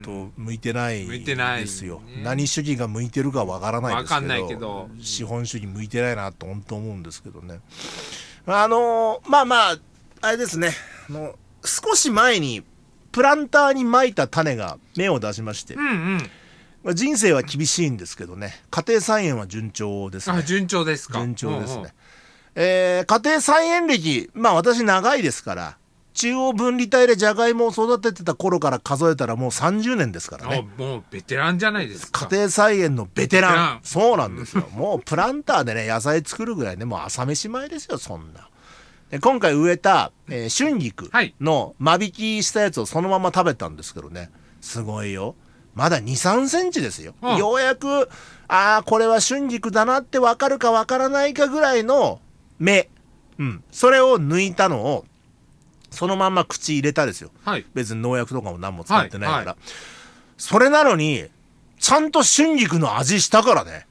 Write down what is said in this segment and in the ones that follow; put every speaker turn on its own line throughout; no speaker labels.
向いてないですよ、
ね、
何主義が向いてるかわからないですけど、
わかんないけど、
資本主義向いてないなと本当思うんですけどね。まああれですね、少し前にプランターにまいた種が芽を出しまして、人生は厳しいんですけどね、家庭菜園は順調ですね。
あ、順調ですか。
順調ですね。家庭菜園歴、私長いですから、中央分離帯でジャガイモを育ててた頃から数えたらもう30年ですからね。
もうベテランじゃないですか。
家庭菜園のベテラン。そうなんですよ。もうプランターでね、野菜作るぐらいね、もう朝飯前ですよ、そんな。で今回植えた、春菊の間引きしたやつをそのまま食べたんですけどね、すごいよ。まだ2、3センチですよ。ようやく、これは春菊だなって分かるか分からないかぐらいの芽。それを抜いたのを、そのまんま口入れたですよ。別に農薬とかも何も使ってないから。それなのに、ちゃんと春菊の味したからね。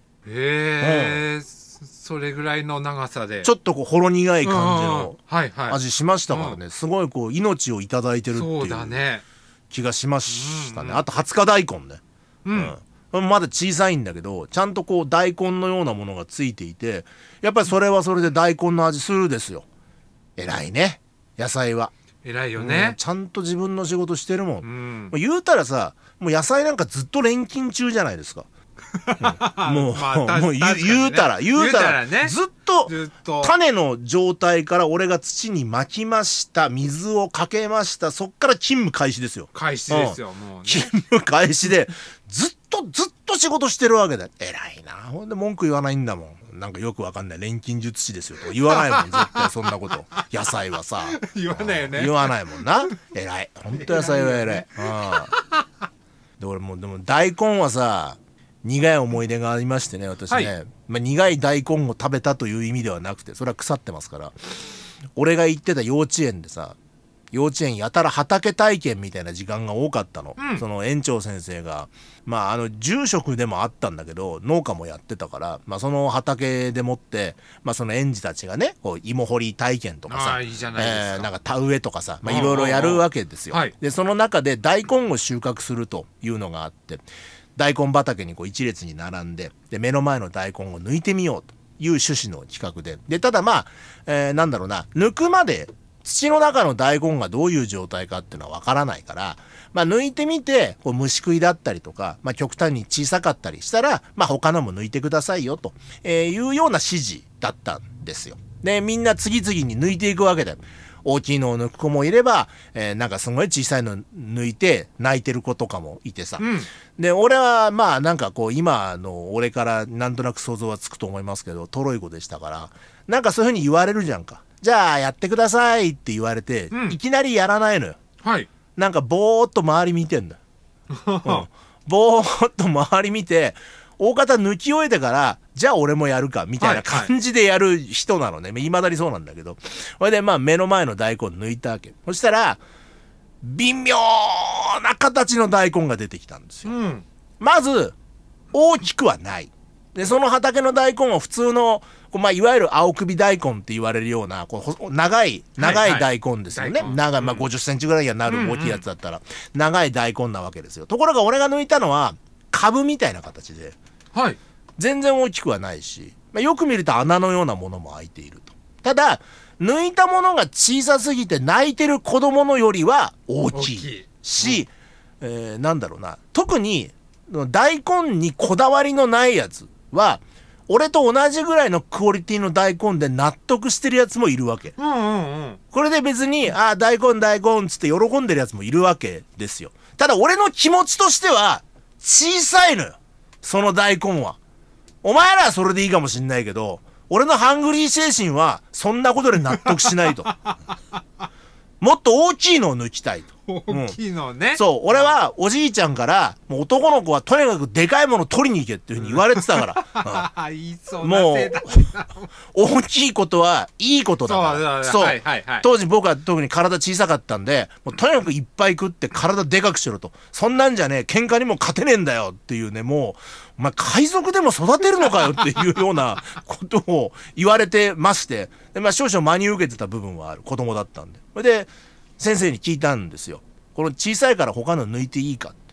それぐらいの長さで。
ちょっとほろ苦い感じの味しましたからね。すごい命をいただいてるっていう気がしましたね。あと、20日大根ね。まだ小さいんだけど、ちゃんと大根のようなものがついていて、やっぱりそれはそれで大根の味するですよ。偉いね。野菜は
偉いよね、
ちゃんと自分の仕事してるもん、言うたらさ、もう野菜なんかずっと錬金中じゃないですか。もう言うたらずっと種の状態から俺が土に撒きました、水をかけました、そっから勤務開始ですよ。
もうね、
勤務開始でずっと仕事してるわけだ。偉いな。ほんで文句言わないんだもん。なんかよくわかんない錬金術師ですよと言わないもん、絶対そんなこと野菜はさ
言わないよね。
言わないもんな。偉い、ほんと野菜は偉い。で俺もでも大根はさ、苦い思い出がありましてね、私ね、苦い大根を食べたという意味ではなくて、それは腐ってますから。俺が行ってた幼稚園でさ、幼稚園やたら畑体験みたいな時間が多かったの、その園長先生が住職でもあったんだけど農家もやってたから、その畑でもって、その園児たちがね芋掘り体験とかさ、
いいじゃないですか、
なんか田植えとかさ、いろいろやるわけですよ。でその中で大根を収穫するというのがあって、大根畑に一列に並んで、目の前の大根を抜いてみようという趣旨の企画で、ただなんだろうな、抜くまで土の中の大根がどういう状態かっていうのはわからないから、抜いてみて虫食いだったりとか、極端に小さかったりしたら、他のも抜いてくださいよと、いうような指示だったんですよ。でみんな次々に抜いていくわけで、大きいのを抜く子もいれば、なんかすごい小さいの抜いて泣いてる子とかもいてさ、で俺はなんか今の俺からなんとなく想像はつくと思いますけど、トロい子でしたから、なんかそういうふうに言われるじゃんか。じゃあやってくださいって言われて、いきなりやらないのよ。なんかぼーっと周り見てんだよ。ぼーっと周り見て、大方抜き終えてから、じゃあ俺もやるかみたいな感じでやる人なのね。いまだにそうなんだけど。それで目の前の大根抜いたわけ。そしたら微妙な形の大根が出てきたんですよ。まず大きくはない。でその畑の大根は普通のいわゆる青首大根って言われるような長い大根ですよね。長い50センチぐらいにはなる大きいやつだったら長い大根なわけですよ。ところが俺が抜いたのは株みたいな形で、全然大きくはないし、よく見ると穴のようなものも開いていると。ただ抜いたものが小さすぎて泣いてる子供のよりは大きいし、なんだろうな、特に大根にこだわりのないやつは俺と同じぐらいのクオリティの大根で納得してるやつもいるわけ。これで別に大根っつって喜んでるやつもいるわけですよ。ただ俺の気持ちとしては小さいのよ、その大根は。お前らはそれでいいかもしんないけど、俺のハングリー精神はそんなことで納得しないと。もっと大きいのを抜きたいと。
大きいのね。
そう、俺はおじいちゃんから、もう男の子はとにかくでかいもの取りに行けっていうふうに言われてたから。もう大きいことはいいことだから。そう。当時僕は特に体小さかったんで、もうとにかくいっぱい食って体でかくしろと。そんなんじゃねえ、喧嘩にも勝てねえんだよっていうね、もうお前海賊でも育てるのかよっていうようなことを言われてまして、で少々真に受けてた部分はある子供だったんで。それで先生に聞いたんですよ。 この小さいから他の抜いていいか。